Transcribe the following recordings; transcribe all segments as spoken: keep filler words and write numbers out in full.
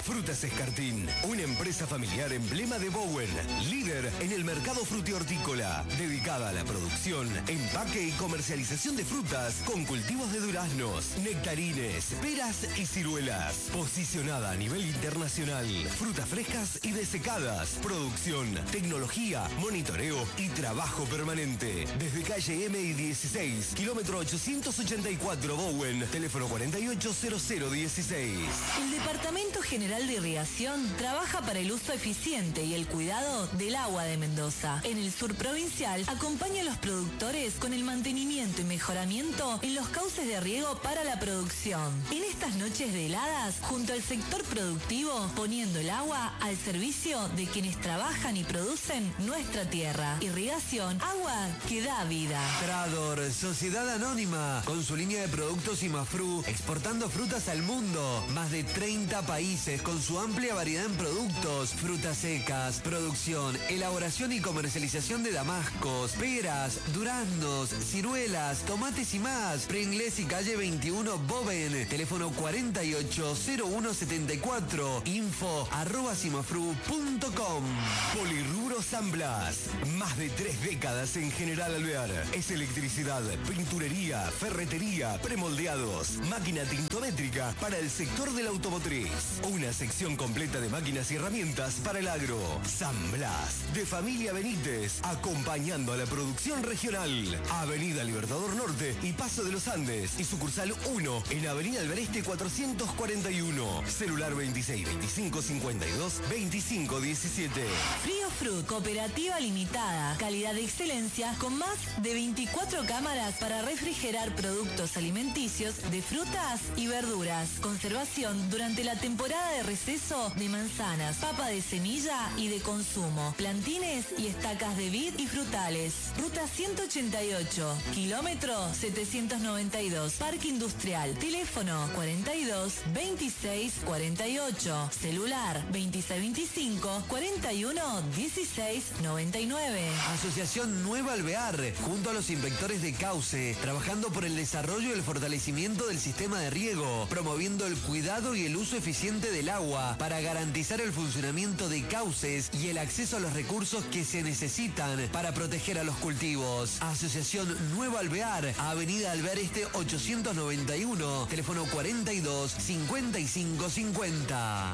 Frutas Escartín, una empresa familiar emblema de Bowen, líder en el mercado frutihortícola, dedicada a la producción, empaque y comercialización de frutas con cultivos de duraznos, nectarines, peras y ciruelas. Posicionada a nivel internacional, frutas frescas y desecadas, producción, tecnología, monitoreo y trabajo permanente. Desde calle M I dieciséis, kilómetro ochocientos ochenta y cuatro Bowen, teléfono cuarenta y ocho cero cero dieciséis. El Departamento General de Irrigación trabaja para el uso eficiente y el cuidado del agua de Mendoza. En el sur provincial, acompaña a los productores con el mantenimiento y mejoramiento en los cauces de riego para la producción. En estas noches de heladas, junto al sector productivo, poniendo el agua al servicio de quienes trabajan y producen nuestra tierra. Irrigación, agua que da vida. Trador, Sociedad Anónima, con su línea de productos Imafru, exportando frutas al mundo. Más de treinta países con su amplia variedad en productos, frutas secas, producción, elaboración y comercialización de damascos, peras, duraznos, ciruelas, tomates y más. Pringles y calle veintiuno Bowen, teléfono cuarenta y ocho cero uno setenta y cuatro, info arroba simafru punto com. Polirrubro San Blas, más de tres décadas en General Alvear. Es electricidad, pinturería, ferretería, premoldeados, máquina tintométrica para el sector de la automotriz. Una sección completa de máquinas y herramientas para el agro. San Blas, de familia Benítez, acompañando a la producción regional. Avenida Libertador Norte y Paso de los Andes y sucursal uno en Avenida Alvear Este cuatrocientos cuarenta y uno. Celular veintiséis veinticinco cincuenta y dos veinticinco diecisiete. Frío Fruit, cooperativa limitada, calidad de excelencia con más de veinticuatro cámaras para refrigerar productos alimenticios de frutas y verduras. Conservación durante la temporada de receso de manzanas, papa de semilla y de consumo, plantines y estacas de vid y frutales. Ruta ciento ochenta y ocho, kilómetro setecientos noventa y dos, Parque Industrial. Teléfono cuarenta y dos veintiséis cuarenta y ocho. Celular veintiséis veinticinco cuarenta y uno dieciséis noventa y nueve. Asociación Nueva Alvear, junto a los inspectores de Cauce, trabajando por el desarrollo y el fortalecimiento del sistema de riego, promoviendo el cuidado y el uso eficiente del agua para garantizar el funcionamiento de cauces y el acceso a los recursos que se necesitan para proteger a los cultivos. Asociación Nueva Alvear, Avenida Alvear Este ochocientos noventa y uno, teléfono cuarenta y dos cincuenta y cinco cincuenta.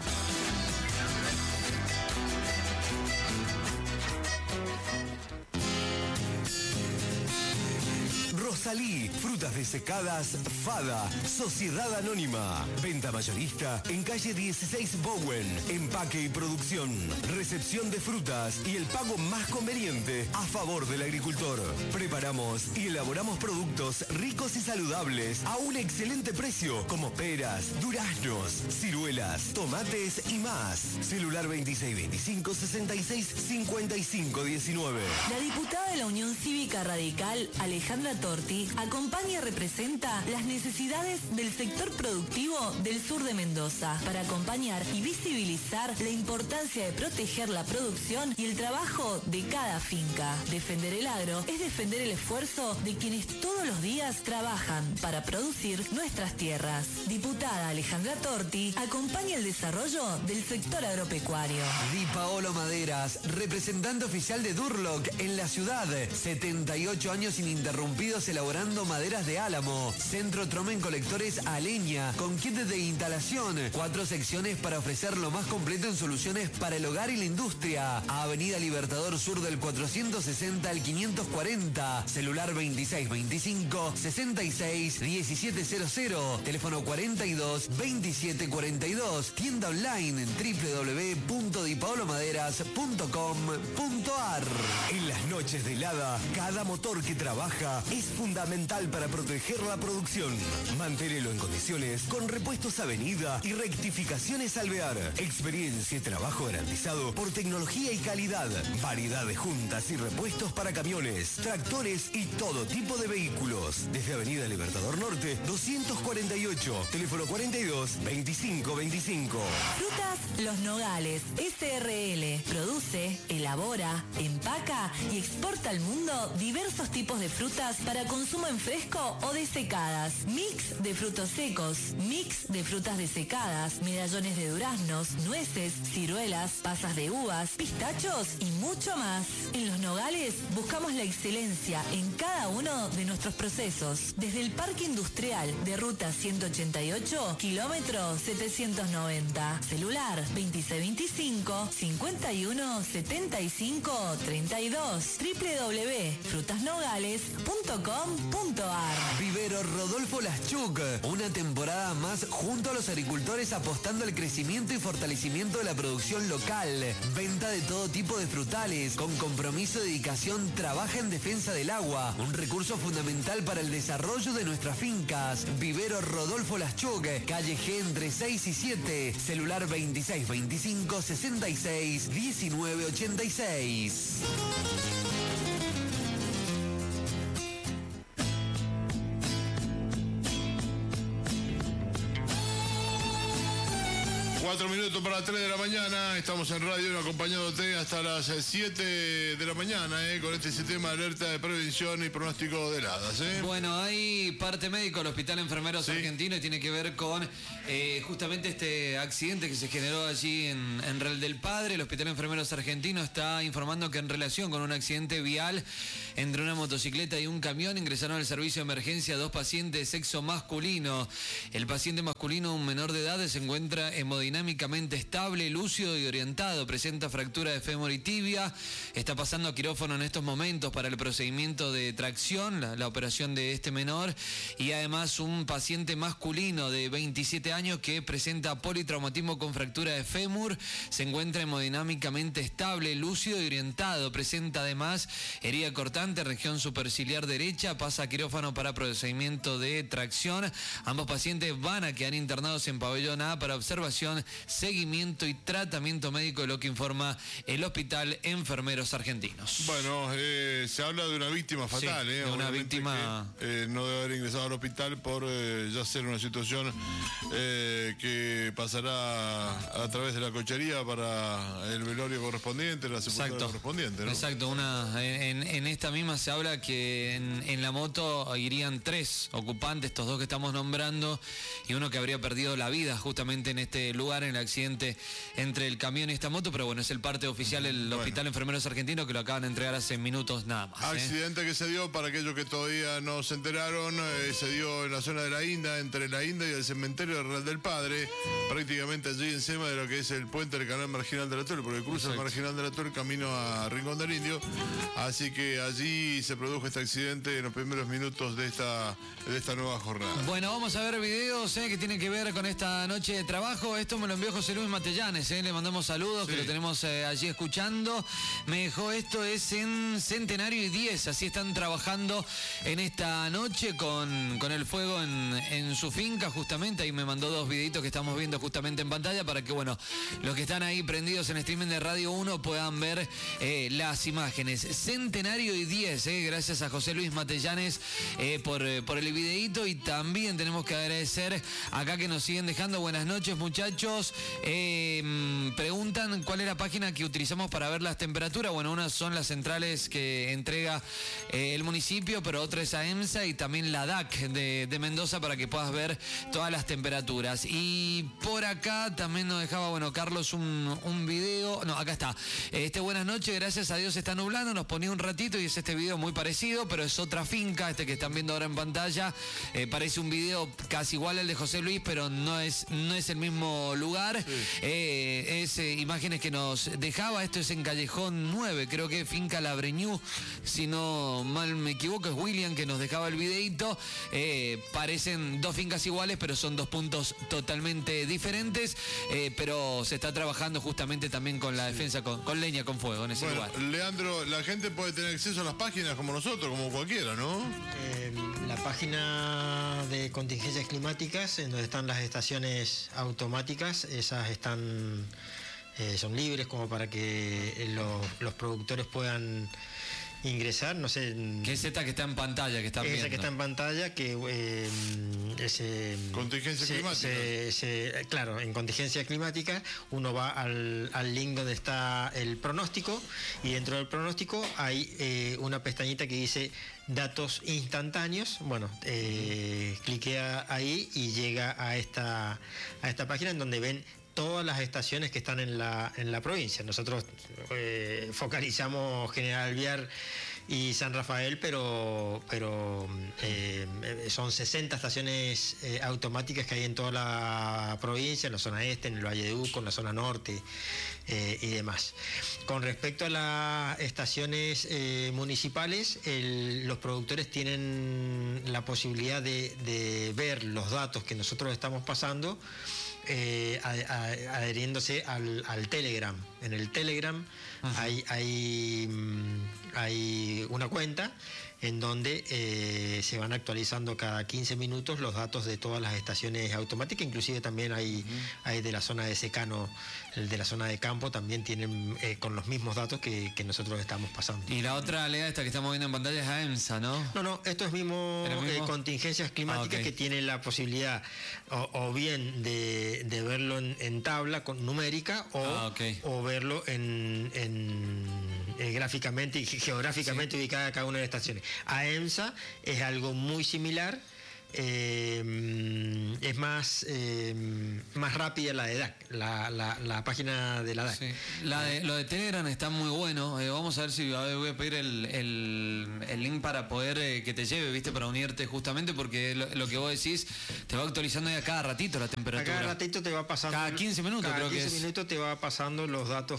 Rosalí, frutas desecadas, Fada, Sociedad Anónima. Venta mayorista en calle dieciséis Bowen. Empaque y producción, recepción de frutas y el pago más conveniente a favor del agricultor. Preparamos y elaboramos productos ricos y saludables a un excelente precio, como peras, duraznos, ciruelas, tomates y más. Celular veintiséis veinticinco sesenta y seis cincuenta y cinco diecinueve. La diputada de la Unión Cívica Radical, Alejandra Torti, acompaña y representa las necesidades del sector productivo del sur de Mendoza para acompañar y visibilizar la importancia de proteger la producción y el trabajo de cada finca. Defender el agro es defender el esfuerzo de quienes todos los días trabajan para producir nuestras tierras. Diputada Alejandra Torti acompaña el desarrollo del sector agropecuario. Di Paolo Maderas, representante oficial de Durlock en la ciudad. setenta y ocho años ininterrumpidos elaborando maderas de álamo. Centro Tromen Colectores a leña, con kit de instalación. Cuatro secciones para ofrecer lo más completo en soluciones para el hogar y la industria. Avenida Libertador Sur del cuatrocientos sesenta al quinientos cuarenta. Celular veintiséis veinticinco sesenta y seis diecisiete cero cero. Teléfono cuarenta y dos veintisiete cuarenta y dos. Tienda online en doble u doble u doble u punto di paolo maderas punto com punto a r. En las noches de helada, cada motor que trabaja es fundamental para proteger la producción. Manténelo en condiciones con repuestos Avenida y rectificaciones Alvear. Experiencia y trabajo garantizado por tecnología y calidad. Variedad de juntas y repuestos para camiones, tractores y todo tipo de vehículos. Desde Avenida Libertador Norte doscientos cuarenta y ocho, teléfono cuarenta y dos veinticinco veinticinco. Frutas Los Nogales, S R L. Produce, elabora, empaca y exporta al mundo diversos tipos de frutas para consumo en fresco o desecadas. Mix de frutos secos, mix de frutas desecadas, medallones de duraznos, nueces, ciruelas, pasas de uvas, pistachos y mucho más. En Los Nogales buscamos la excelencia en cada uno de nuestros procesos. Desde el Parque Industrial de Ruta ciento ochenta y ocho, kilómetro setecientos noventa. Celular veintiséis veinticinco, cincuenta y uno, setenta y cinco, treinta y dos. doble u doble u doble u punto frutas nogales punto com punto a r. Vivero Rodolfo Laschuk, una temporada más junto a los agricultores apostando al crecimiento y fortalecimiento de la producción local. Venta de todo tipo de frutales, con compromiso y dedicación trabaja en defensa del agua, un recurso fundamental para el desarrollo de nuestras fincas. Vivero Rodolfo Laschuk, calle G entre seis y siete, celular veintiséis veinticinco, sesenta y seis, diecinueve ochenta y seis. Cuatro minutos para las tres de la mañana, estamos en radio acompañándote hasta las siete de la mañana, eh, con este sistema de alerta de prevención y pronóstico de heladas. Eh. Bueno, hay parte médico del Hospital Enfermeros Sí. Argentino y tiene que ver con eh, justamente este accidente que se generó allí en, en Real del Padre. El Hospital Enfermeros Argentino está informando que en relación con un accidente vial entre una motocicleta y un camión ingresaron al servicio de emergencia dos pacientes de sexo masculino. El paciente masculino, un menor de edad, se encuentra hemodinámicamente estable, lúcido y orientado. Presenta fractura de fémur y tibia. Está pasando a quirófano en estos momentos para el procedimiento de tracción, la, la operación de este menor. Y además un paciente masculino de veintisiete años que presenta politraumatismo con fractura de fémur. Se encuentra hemodinámicamente estable, lúcido y orientado. Presenta además herida cortante, región superciliar derecha. Pasa a quirófano para procedimiento de tracción. Ambos pacientes van a quedar internados en pabellón A para observación, seguimiento y tratamiento médico, de lo que informa el Hospital Enfermeros Argentinos. Bueno, eh, se habla de una víctima fatal, Sí, eh, de una obviamente víctima- que, eh, no debe haber ingresado al hospital por eh, ya ser una situación eh, que pasará a través de la cochería para el velorio correspondiente, la sepultura Exacto. correspondiente, ¿no? Exacto, una, en, en esta misma se habla que en, en la moto irían tres ocupantes, estos dos que estamos nombrando, y uno que habría perdido la vida justamente en este lugar, en el accidente entre el camión y esta moto, pero bueno, es el parte oficial del Bueno. Hospital Enfermeros Argentino, que lo acaban de entregar hace minutos nada más. ¿eh? Accidente que se dio, para aquellos que todavía no se enteraron, eh, se dio en la zona de la Inda, entre la Inda y el cementerio de Real del Padre, prácticamente allí encima de lo que es el puente del canal Marginal de la Torre, porque cruza Exacto. el Marginal de la Torre camino a Rincón del Indio, así que allí se produjo este accidente en los primeros minutos de esta, de esta nueva jornada. Bueno, vamos a ver videos eh, que tienen que ver con esta noche de trabajo. Esto me lo envió José Luis Matellanes, eh, le mandamos saludos, Sí. que lo tenemos eh, allí escuchando. Me dejó esto, es en Centenario y diez, así están trabajando en esta noche con, con el fuego en, en su finca, justamente. Ahí me mandó dos videitos que estamos viendo justamente en pantalla para que, bueno, los que están ahí prendidos en streaming de Radio uno puedan ver eh, las imágenes. Centenario y diez, eh, gracias a José Luis Matellanes eh, por, eh, por el videíto, y también tenemos que agradecer acá que nos siguen dejando. Buenas noches, muchachos. Eh, mm, preguntan cuál es la página que utilizamos para ver las temperaturas. Bueno, unas son las centrales que entrega eh, el municipio, pero otra es a EMSA y también la D A C de, de Mendoza, para que puedas ver todas las temperaturas. Y por acá también nos dejaba, bueno, Carlos un, un video. No, acá está. Este, buenas noches, gracias a Dios se está nublando. Nos ponía un ratito y es este video muy parecido, pero es otra finca, este que están viendo ahora en pantalla. Eh, parece un video casi igual al de José Luis, pero no es, no es el mismo lugar. Sí. Eh, es eh, imágenes que nos dejaba. Esto es en Callejón nueve, creo que Finca Labreñú, si no mal me equivoco, es William que nos dejaba el videito. Eh, parecen dos fincas iguales, pero son dos puntos totalmente diferentes. Eh, pero se está trabajando justamente también con la defensa, con, con leña, con fuego en ese Bueno, lugar. Leandro, la gente puede tener acceso a las páginas como nosotros, como cualquiera, ¿no? Eh, la página de contingencias climáticas, en donde están las estaciones automáticas, esas están eh, son libres como para que los, los productores puedan ingresar, no sé... ¿Qué es esta que está en pantalla, que están esa viendo? que está en pantalla, que eh, ese, contingencia se, climática. Se, se, claro, en contingencia climática uno va al, al link donde está el pronóstico, y dentro del pronóstico hay eh, una pestañita que dice datos instantáneos. Bueno, eh, cliquea ahí y llega a esta, a esta página en donde ven todas las estaciones que están en la, en la provincia. Nosotros eh, focalizamos General Alvear y San Rafael, pero, pero eh, son sesenta estaciones eh, automáticas que hay en toda la provincia, en la zona este, en el Valle de Uco, en la zona norte eh, y demás. Con respecto a las estaciones eh, municipales, el, los productores tienen la posibilidad de, de ver los datos que nosotros estamos pasando, Eh, a, a, adheriéndose al, al Telegram. En el Telegram hay, hay, hay una cuenta en donde eh, se van actualizando cada quince minutos los datos de todas las estaciones automáticas, inclusive también hay, uh-huh. hay de la zona de secano, el de la zona de campo, también tienen eh, con los mismos datos que, que nosotros estamos pasando. Y la otra, Lea, esta que estamos viendo en pantalla es AEMSA, ¿no? No, no, esto es mismo, mismo? Eh, contingencias climáticas, ah, okay. que tiene la posibilidad o, o bien de, de verlo en, en tabla con, numérica o, ah, okay. o verlo en, en eh, gráficamente y geográficamente sí. ubicada cada una de las estaciones. AEMSA es algo muy similar, eh, es más eh, más rápida la de D A C, la, la, la página de la D A C. Sí. La de, lo de Telegram está muy bueno. Eh, vamos a ver si a ver, voy a pedir el, el, el link para poder eh, que te lleve, viste, para unirte justamente, porque lo, lo que vos decís te va actualizando ya cada ratito la temperatura. A cada ratito te va pasando. Cada quince minutos cada creo quince que es. minutos te va pasando los datos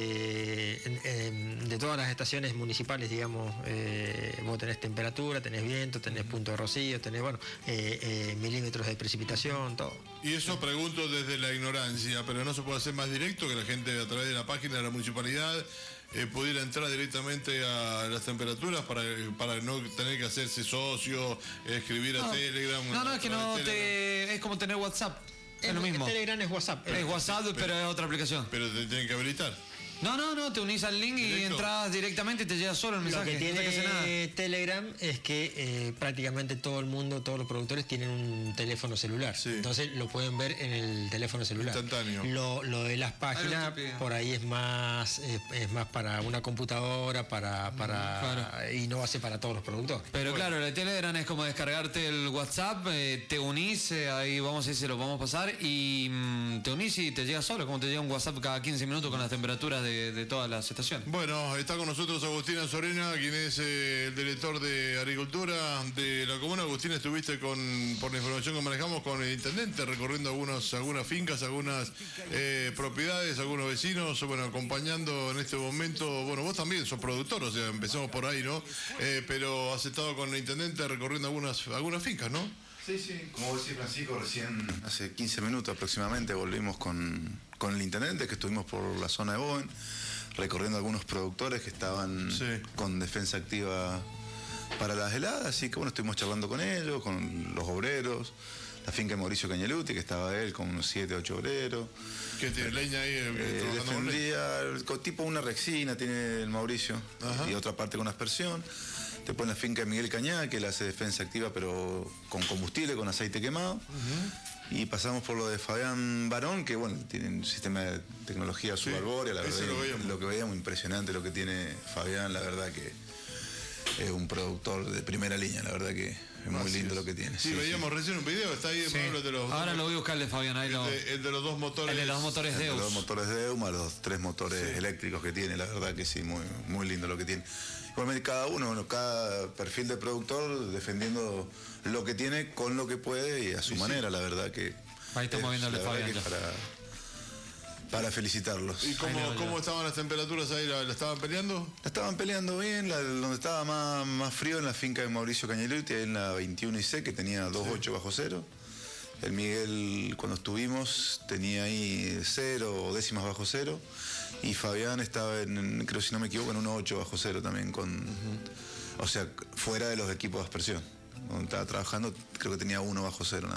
que eh, de todas las estaciones municipales, digamos. Eh, vos tenés temperatura, tenés viento, tenés punto de rocío, tenés, bueno, eh, eh, milímetros de precipitación, todo. Y eso pregunto desde la ignorancia, pero no se puede hacer más directo, que la gente a través de la página de la municipalidad eh, pudiera entrar directamente a las temperaturas para, para no tener que hacerse socio, escribir a no. Telegram. No, no, es que no te, es como tener WhatsApp. Es, es lo mismo. Telegram es WhatsApp. Es WhatsApp, pero, pero es otra aplicación. Pero te tienen que habilitar. No, no, no, te unís al link Directo. y entras directamente y te llega solo el mensaje. Lo que tiene no te nada. Telegram es que eh, prácticamente todo el mundo, todos los productores tienen un teléfono celular. Sí. Entonces lo pueden ver en el teléfono celular. Instantáneo. Lo, lo de las páginas, por ahí es más eh, es más para una computadora, para, para claro. y no va a ser para todos los productores. Pero bueno. Claro, el Telegram es como descargarte el WhatsApp, eh, te unís, eh, ahí vamos a ver si lo vamos a pasar, y mm, te unís y te llega solo, como te llega un WhatsApp cada quince minutos con las temperaturas de, de todas las estaciones. Bueno, está con nosotros Agustina Sorena, quien es eh, el director de Agricultura de la comuna. Agustina, estuviste con, por la información que manejamos, con el intendente, recorriendo algunos, algunas fincas, algunas eh, propiedades, algunos vecinos, bueno, acompañando en este momento. Bueno, vos también sos productor, o sea, empezamos por ahí, ¿no? Eh, pero has estado con el intendente recorriendo algunas, algunas fincas, ¿no? Sí, sí, como vos decís, Francisco, recién hace quince minutos aproximadamente volvimos con, con el intendente, que estuvimos por la zona de Boven, recorriendo algunos productores que estaban sí. con defensa activa para las heladas, así que bueno, estuvimos charlando con ellos, con los obreros, la finca de Mauricio Cañeluti, que estaba él con unos siete, ocho obreros. ¿Qué tiene leña ahí? Eh, defendía, tipo una rexina tiene el Mauricio. Ajá. Y otra parte con aspersión. Después en la finca de Miguel Cañá, que él hace defensa activa pero con combustible, con aceite quemado. Uh-huh. Y pasamos por lo de Fabián Barón, que bueno, tiene un sistema de tecnología sí, subarbórea, la verdad, lo, veíamos. lo que veíamos impresionante lo que tiene Fabián, la verdad que es un productor de primera línea, la verdad que es muy lindo es. lo que tiene. Sí, sí veíamos sí. recién un video, está ahí sí. de los Ahora lo voy a buscar el de Fabián, ahí el, lo... de, el de los dos motores. El de los dos motores Deus. El de los dos motores Deuma, los tres motores sí. eléctricos que tiene, la verdad que sí, muy, muy lindo lo que tiene. Igualmente cada uno, bueno, cada perfil de productor defendiendo lo que tiene con lo que puede y a su sí, manera, sí. la verdad que... Ahí estamos viendo el de Fabián. Para, para felicitarlos. ¿Y cómo, cómo estaban las temperaturas ahí? ¿La, la estaban peleando? La estaban peleando bien, la, donde estaba más, más frío en la finca de Mauricio Cañeluti, en la veintiuno I C, que tenía dos punto ocho sí. bajo cero. El Miguel, cuando estuvimos, tenía ahí cero o décimas bajo cero. Y Fabián estaba, en, creo si no me equivoco, en uno punto ocho bajo cero también, con, uh-huh. o sea, fuera de los equipos de aspersión. Donde estaba trabajando, creo que tenía uno bajo cero nada más.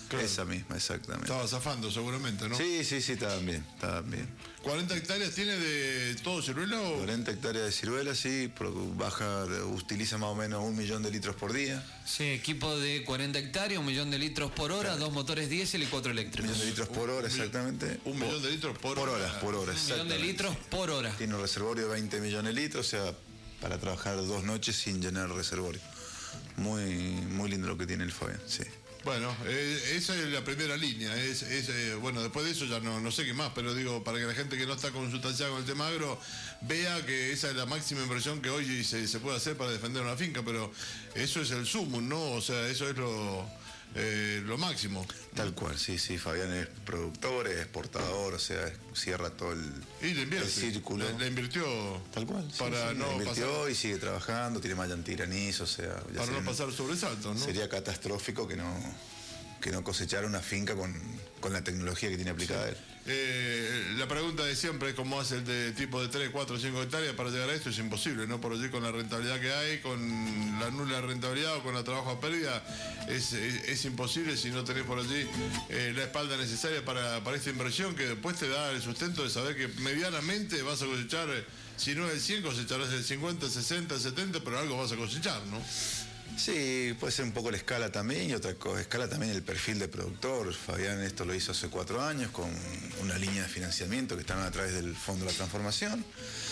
Claro. Esa misma, exactamente. Estaba zafando seguramente, ¿no? Sí, sí, sí, estaban bien, estaban bien. ¿cuarenta hectáreas tiene de todo ciruela o...? cuarenta hectáreas de ciruela, sí, baja, utiliza más o menos un millón de litros por día. Sí, equipo de cuarenta hectáreas, un millón de litros por hora, claro. Dos motores diésel y cuatro eléctricos. Un millón de litros por hora, exactamente. Un millón de litros por, por hora. hora. Por hora, un millón de litros por hora. Tiene un reservorio de veinte millones de litros, o sea, para trabajar dos noches sin llenar el reservorio. Muy, muy lindo lo que tiene el Fabián, sí. Bueno, eh, esa es la primera línea. Es, es eh, bueno, después de eso ya no, no sé qué más, pero digo, para que la gente que no está consultanciada con el tema agro vea que esa es la máxima inversión que hoy se, se puede hacer para defender una finca, pero eso es el sumum, ¿no? O sea, eso es lo, eh, lo máximo. Tal cual, sí, sí. Fabián es productor, es exportador, o sea, cierra todo el, y le invierte, el círculo. Le, le invirtió. Tal cual. Sí, para sí, no le invirtió pasar, y sigue trabajando, tiene Mayantiranis, o sea. Ya para sería, no pasar sobresaltos, ¿no? Sería catastrófico que no, que no cosechara una finca con, con la tecnología que tiene aplicada sí. él. Eh, la pregunta de siempre es cómo hace el de tipo de tres, cuatro, cinco hectáreas para llegar a esto. Es imposible, ¿no? Por allí con la rentabilidad que hay, con la nula rentabilidad o con la trabajo a pérdida, es, es, es imposible si no tenés por allí eh, la espalda necesaria para, para esta inversión que después te da el sustento de saber que medianamente vas a cosechar, si no el cien, cosecharás el cincuenta, sesenta, setenta, pero algo vas a cosechar, ¿no? Sí, puede ser un poco la escala también y otra cosa, escala también el perfil de productor. Fabián esto lo hizo hace cuatro años con una línea de financiamiento que están a través del Fondo de la Transformación,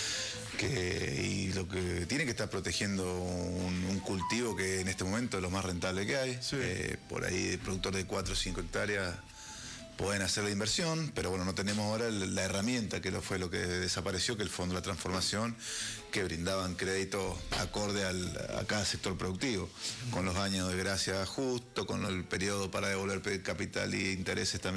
que, y lo que tiene que estar protegiendo un, un cultivo que en este momento es lo más rentable que hay. Sí. Eh, por ahí el productor de cuatro o cinco hectáreas pueden hacer la inversión, pero bueno, no tenemos ahora la herramienta que lo fue lo que desapareció, que el Fondo de la Transformación, que brindaban créditos acorde al, a cada sector productivo, con los años de gracia justo, con el periodo para devolver capital y intereses también